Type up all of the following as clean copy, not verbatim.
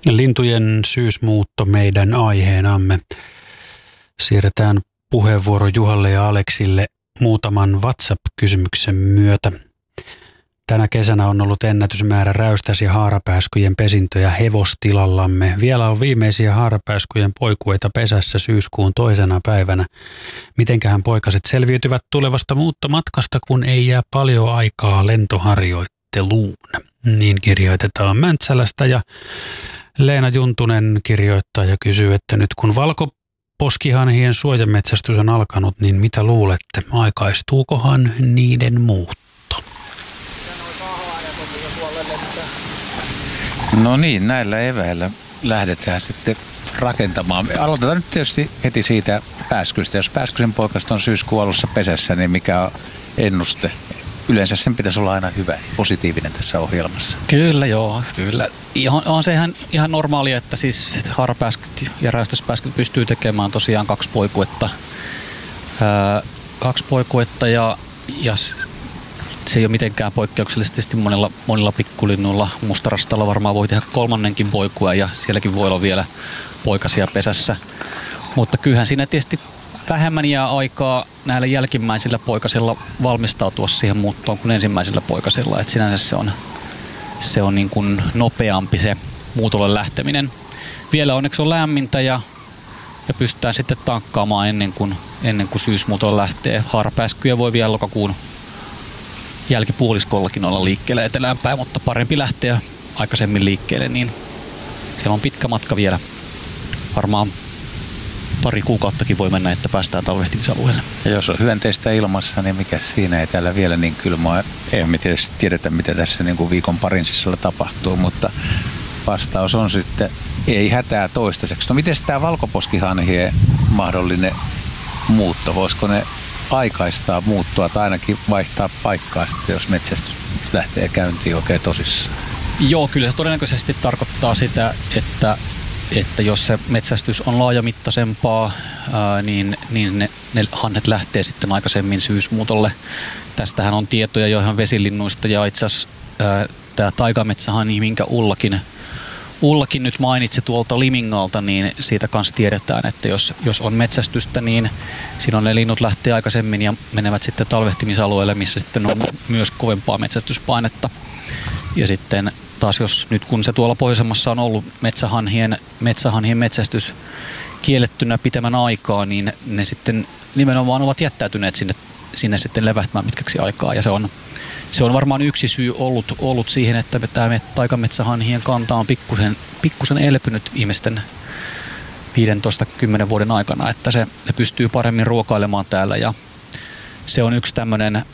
Lintujen syysmuutto meidän aiheenamme. Siirretään puheenvuoro Juhalle ja Aleksille muutaman WhatsApp-kysymyksen myötä. Tänä kesänä on ollut ennätysmäärä räystäs- ja haarapääskyjen pesintöjä hevostilallamme. Vielä on viimeisiä haarapääskyjen poikueita pesässä syyskuun 2. päivänä. Mitenköhän poikaset selviytyvät tulevasta muuttomatkasta, kun ei jää paljon aikaa lentoharjoitteluun? Niin kirjoitetaan Mäntsälästä ja Leena Juntunen kirjoittaa ja kysyy, että nyt kun valkoposkihanhien suojametsästys on alkanut, niin mitä luulette, aikaistuukohan niiden muutto? No niin, näillä eväillä lähdetään sitten rakentamaan. Aloitetaan nyt tietysti heti siitä pääskystä. Jos pääskysen poikasta on syyskuun alussa pesässä, niin mikä on ennuste? Yleensä sen pitäisi olla aina hyvä, positiivinen tässä ohjelmassa. Kyllä joo, kyllä. On se ihan normaalia, että siis haarapääskyt ja räystäspääskyt pystyy tekemään tosiaan 2 poikuetta. 2 poikuetta ja se ei ole mitenkään poikkeuksellisesti monilla pikkulinnuilla. Mustarastalla varmaan voi tehdä 3. poikua ja sielläkin voi olla vielä poikasia pesässä. Mutta kyllähän siinä tietysti vähemmän jää aikaa näillä jälkimmäisillä poikasilla valmistautua siihen muuttoon kuin ensimmäisellä poikasilla. Et sinänsä se on niin kuin nopeampi se muutolle lähteminen. Vielä onneksi on lämmintä ja pystytään sitten tankkaamaan ennen kuin syysmuutolle lähtee. Haarapääskyjä voi vielä lokakuun jälkipuoliskollakin olla liikkeelle eteläänpäin, mutta parempi lähteä aikaisemmin liikkeelle, niin siellä on pitkä matka vielä. Varmaan 2 kuukauttakin voi mennä, että päästään talvehtimisalueelle. Ja jos on hyönteistä ilmassa, niin mikä siinä ei täällä vielä niin kylmää. Ei me tietysti tiedetä, mitä tässä niin kuin viikon parin sisällä tapahtuu, mutta vastaus on sitten ei hätää toistaiseksi. No miten tämä valkoposkihanhien mahdollinen muutto? Voisiko ne aikaistaa muuttua tai ainakin vaihtaa paikkaa sitten, jos metsästys lähtee käyntiin oikein tosissaan? Joo, kyllä se todennäköisesti tarkoittaa sitä, että jos se metsästys on laajamittaisempaa, niin ne hanhet lähtee sitten aikaisemmin syysmuutolle. Tästähän on tietoja jo ihan vesilinnuista ja itse asiassa tämä taikametsähanhi, minkä Ullakin nyt mainitsi tuolta Limingalta, niin siitä kanssa tiedetään, että jos on metsästystä, niin silloin ne linnut lähtee aikaisemmin ja menevät sitten talvehtimisalueelle, missä sitten on myös kovempaa metsästyspainetta. Ja sitten taas jos nyt kun se tuolla pohjoisemmassa on ollut metsähanhien metsästys kiellettynä pitemmän aikaa, niin ne sitten nimenomaan ovat jättäytyneet sinne sitten levähtämään pitkäksi aikaa. Ja se on varmaan yksi syy ollut siihen, että tämä taikametsähanhien kanta on pikkusen elpynyt viimeisten 15-10 vuoden aikana, että se pystyy paremmin ruokailemaan täällä ja se on yksi tämmöinen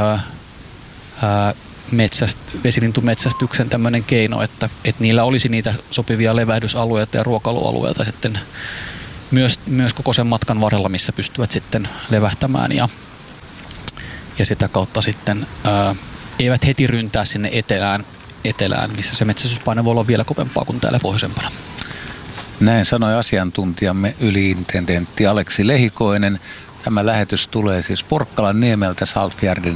vesilintumetsästyksen tämmöinen keino, että niillä olisi niitä sopivia levähdysalueita ja ruokailualueita sitten myös koko sen matkan varrella, missä pystyvät sitten levähtämään ja sitä kautta sitten eivät heti ryntää sinne etelään, missä se metsästyspaine voi olla vielä kovempaa kuin täällä pohjoisempana. Näin sanoi asiantuntijamme yliintendentti Aleksi Lehikoinen. Tämä lähetys tulee siis Porkkalan niemeltä Saltfjärdin